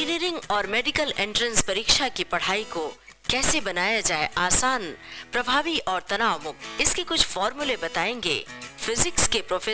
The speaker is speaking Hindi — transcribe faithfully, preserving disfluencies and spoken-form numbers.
इंजीनियरिंग और मेडिकल एंट्रेंस परीक्षा की पढ़ाई को कैसे बनाया जाए आसान, प्रभावी और तनाव मुक्त, इसके कुछ फॉर्मूले बताएंगे फिजिक्स के प्रोफेसर